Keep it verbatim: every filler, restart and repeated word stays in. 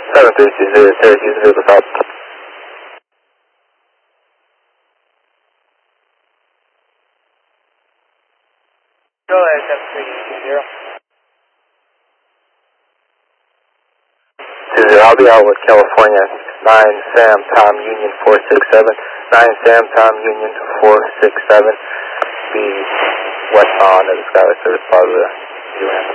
seven three two zero, Syracuse, vehicle stop. Go ahead, seven three two zero. two zero, I'll be out with California, nine Sam Tom Union four six seven, nine Sam Tom Union four six seven, be westbound of the Skyway Service Plaza, U N.